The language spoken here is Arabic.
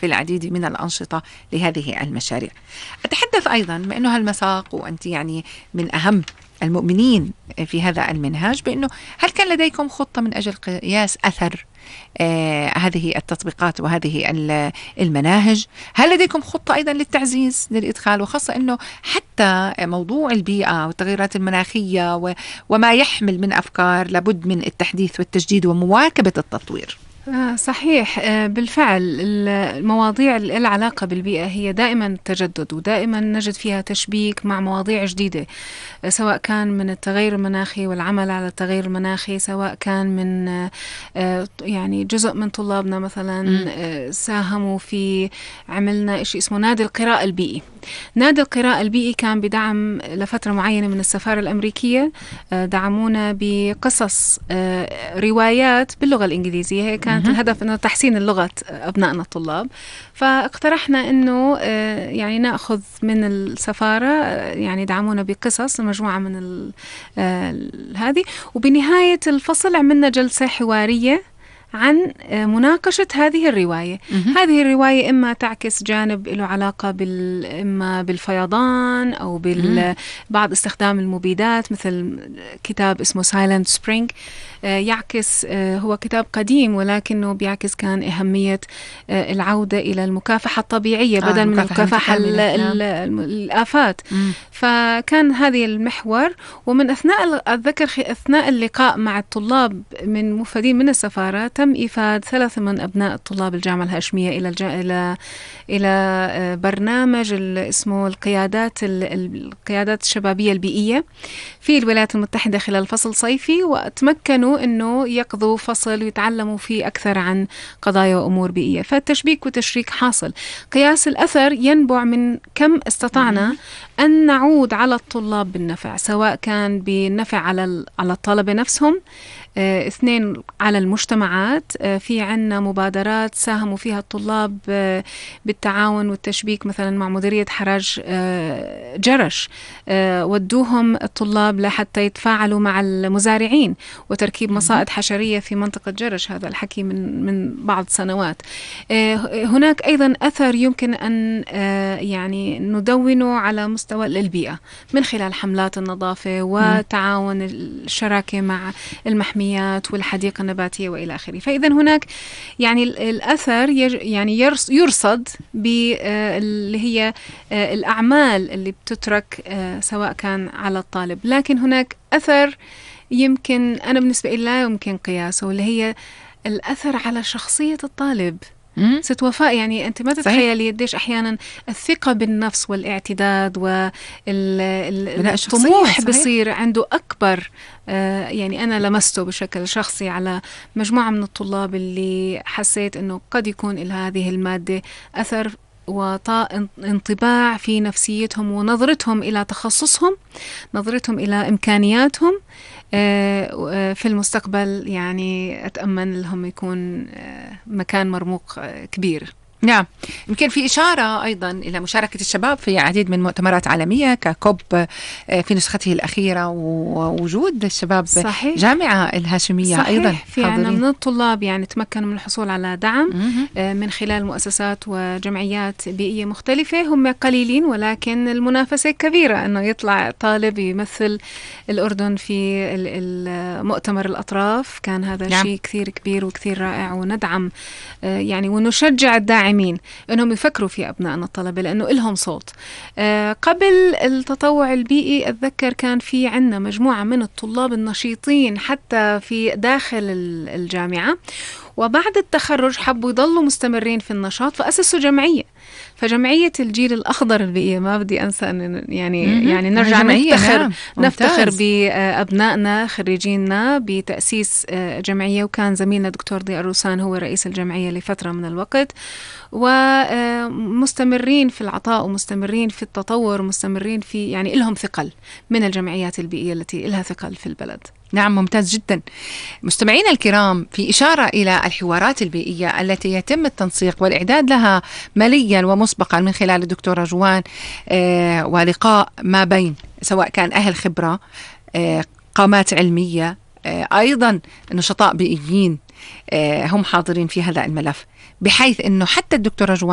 في العديد من الأنشطة لهذه المشاريع. أتحدث أيضا بأنه هالمساق وأنت يعني من أهم المؤمنين في هذا المنهاج، بأنه هل كان لديكم خطة من أجل قياس أثر هذه التطبيقات وهذه المناهج؟ هل لديكم خطة أيضا للتعزيز للإدخال، وخاصة أنه حتى موضوع البيئة والتغيرات المناخية وما يحمل من أفكار لابد من التحديث والتجديد ومواكبة التطوير؟ صحيح، بالفعل المواضيع العلاقة بالبيئة هي دائما تجدد، ودائما نجد فيها تشبيك مع مواضيع جديدة، سواء كان من التغير المناخي والعمل على التغير المناخي، سواء كان من يعني جزء من طلابنا مثلا ساهموا في عملنا إشي اسمه نادي القراءة البيئي. نادي القراءة البيئي كان بدعم لفترة معينة من السفارة الأمريكية، دعمونا بقصص روايات باللغة الإنجليزية. هي كانت الهدف أنه تحسين اللغة أبنائنا الطلاب، فاقترحنا أنه يعني نأخذ من السفارة، يعني دعمونا بقصص مجموعة من هذه، وبنهاية الفصل عملنا جلسة حوارية عن مناقشة هذه الرواية. هذه الرواية إما تعكس جانب له علاقة إما بالفيضان أو بعض استخدام المبيدات، مثل كتاب اسمه Silent Spring يعكس، هو كتاب قديم ولكنه بيعكس كان أهمية العودة إلى المكافحة الطبيعية بدل من المكافحة الآفات. فكان هذه المحور. ومن أثناء اللقاء مع الطلاب من مفيدين من السفارة تم إيفاد 3 من أبناء الطلاب الجامعة الهاشمية إلى برنامج اسمه القيادات الشبابية البيئية في الولايات المتحدة خلال فصل صيفي، وتمكنوا أنه يقضوا فصل ويتعلموا فيه أكثر عن قضايا وأمور بيئية. فالتشبيك والتشريك حاصل. قياس الأثر ينبع من كم استطعنا أن نعود على الطلاب بالنفع، سواء كان بالنفع على الطلبة نفسهم، 2 على المجتمعات. في عنا مبادرات ساهموا فيها الطلاب بالتعاون والتشبيك، مثلا مع مديرية حراج جرش، ودوهم الطلاب لحتى يتفاعلوا مع المزارعين وتركيب مصائد حشرية في منطقة جرش. هذا الحكي من بعض سنوات. هناك أيضا أثر يمكن أن يعني ندونه على مستوى البيئة من خلال حملات النظافة وتعاون الشراكة مع المحميات والحديقة النباتية وإلى آخره. فإذا هناك يعني الأثر يعني يرصد اللي هي الأعمال اللي بتترك سواء كان على الطالب، لكن هناك أثر يمكن أنا بالنسبة لي لا يمكن قياسه، اللي هي الأثر على شخصية الطالب. ست وفاء، يعني أنت ما تتخيلي قديش أحيانا الثقة بالنفس والاعتداد والطموح بصير عنده أكبر. يعني أنا لمسته بشكل شخصي على مجموعة من الطلاب اللي حسيت أنه قد يكون لهذه المادة أثر وطاء انطباع في نفسيتهم ونظرتهم إلى تخصصهم، نظرتهم إلى إمكانياتهم في المستقبل. يعني أتأمل لهم يكون مكان مرموق كبير. نعم، يمكن في إشارة أيضا إلى مشاركة الشباب في عديد من مؤتمرات عالمية ككوب في نسخته الأخيرة، ووجود الشباب صحيح. جامعة الهاشمية صحيح. أيضا في عنا من الطلاب يعني تمكنوا من الحصول على دعم من خلال مؤسسات وجمعيات بيئية مختلفة. هم قليلين ولكن المنافسة كبيرة أنه يطلع طالب يمثل الأردن في مؤتمر الأطراف. كان هذا نعم. شيء كثير كبير وكثير رائع، وندعم يعني ونشجع الداعمين أنهم يفكروا في أبنائنا الطلبة لأنه إلهم صوت. قبل التطوع البيئي أتذكر كان في عنا مجموعة من الطلاب النشيطين حتى في داخل الجامعة، وبعد التخرج حبوا يضلوا مستمرين في النشاط فأسسوا جمعية. فجمعية الجيل الأخضر البيئية، ما بدي أنسى يعني نرجع نفتخر بأبنائنا خريجيننا بتأسيس جمعية، وكان زميلنا دكتور ضياء الروسان هو رئيس الجمعية لفترة من الوقت، ومستمرين في العطاء ومستمرين في التطور ومستمرين في يعني لهم ثقل من الجمعيات البيئية التي لها ثقل في البلد. نعم، ممتاز جدا. مستمعينا الكرام، في إشارة إلى الحوارات البيئية التي يتم التنسيق والإعداد لها ماليا ومسبقا من خلال الدكتورة جوان، ولقاء ما بين سواء كان أهل خبرة، قامات علمية، أيضا نشطاء بيئيين هم حاضرين في هذا الملف، بحيث أنه حتى الدكتورة جوان